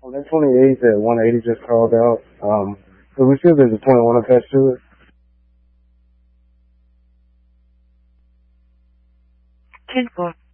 On that 28th at 180 just called out. So we see if there's a 21 attached to it. 10-4.